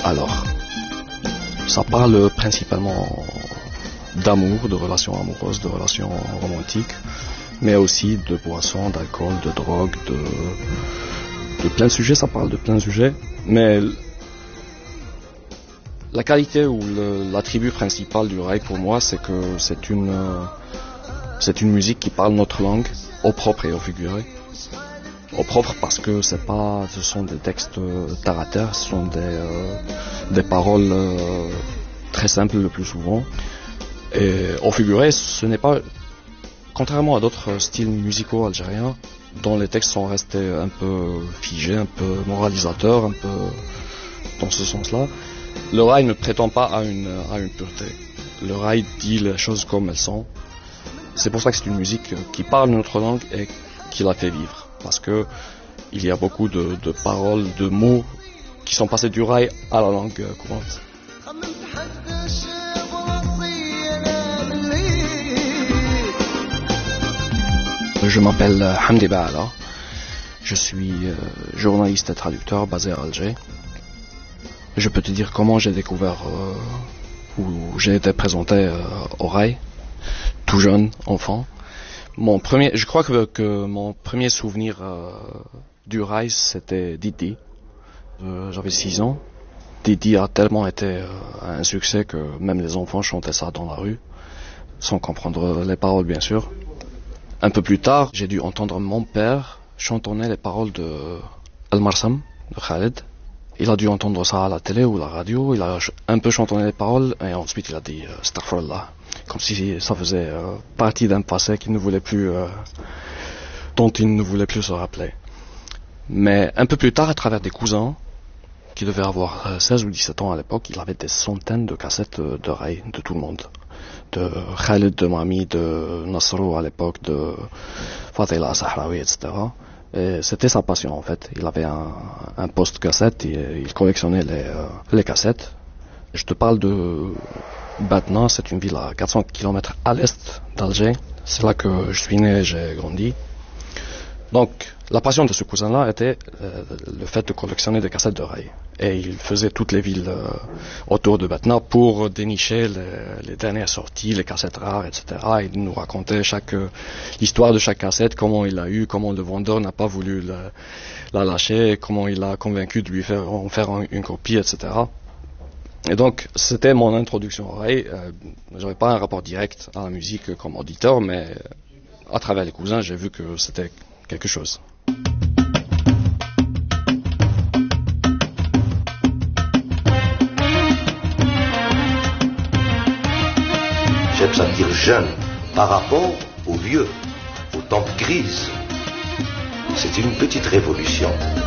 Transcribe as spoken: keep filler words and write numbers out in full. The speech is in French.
Alors, ça parle principalement d'amour, de relations amoureuses, de relations romantiques, mais aussi de boissons, d'alcool, de drogue, de, de plein de sujets. Ça parle de plein de sujets, mais la qualité ou le, l'attribut principal du raï pour moi, c'est que c'est une, euh, c'est une musique qui parle notre langue, au propre et au figuré. Au propre parce que c'est pas, ce sont des textes euh, terre à terre, ce sont des, euh, des paroles euh, très simples le plus souvent. Et au figuré, ce n'est pas, contrairement à d'autres styles musicaux algériens, dont les textes sont restés un peu figés, un peu moralisateurs, un peu dans ce sens-là. Le raï ne prétend pas à une, à une pureté. Le raï dit les choses comme elles sont. C'est pour ça que c'est une musique qui parle notre langue et qui la fait vivre. Parce que il y a beaucoup de, de paroles, de mots qui sont passés du raï à la langue courante. Je m'appelle Hamdi Baala. Je suis euh, journaliste et traducteur basé à Alger. Je peux te dire comment j'ai découvert, euh, où j'ai été présenté euh, au raï, tout jeune, enfant. Mon premier, je crois que, que mon premier souvenir euh, du raï, c'était Didi. Euh, j'avais six ans. Didi a tellement été euh, un succès que même les enfants chantaient ça dans la rue, sans comprendre les paroles bien sûr. Un peu plus tard, j'ai dû entendre mon père chantonner les paroles de Al-Marsam, de Khaled. Il a dû entendre ça à la télé ou à la radio, il a un peu chantonné les paroles et ensuite il a dit euh, Astaghfirullah, comme si ça faisait euh, partie d'un passé qu'il ne voulait plus, euh, dont il ne voulait plus se rappeler. Mais un peu plus tard, à travers des cousins, qui devaient avoir euh, seize ou dix-sept ans à l'époque, il avait des centaines de cassettes de, de raï de tout le monde. De Khaled, de Mami, de Nasrou à l'époque, de Fatila Sahraoui, et cetera. Et c'était sa passion en fait. Il avait un, un poste cassette et il collectionnait les, euh, les cassettes. Je te parle de Batna, c'est une ville à quatre cents kilomètres à l'est d'Alger. C'est là que je suis né et j'ai grandi. Donc, la passion de ce cousin-là était euh, le fait de collectionner des cassettes de raï. Et il faisait toutes les villes euh, autour de Batna pour dénicher les, les dernières sorties, les cassettes rares, et cetera. Il nous racontait chaque, euh, l'histoire de chaque cassette, comment il l'a eu, comment le vendeur n'a pas voulu la, la lâcher, comment il l'a convaincu de lui faire en faire un, une copie, et cetera. Et donc, c'était mon introduction au raï. Euh, j'avais pas un rapport direct à la musique comme auditeur, mais à travers les cousins, j'ai vu que c'était quelque chose. J'aime ça dire jeune par rapport aux vieux, aux tempes grises. C'est une petite révolution.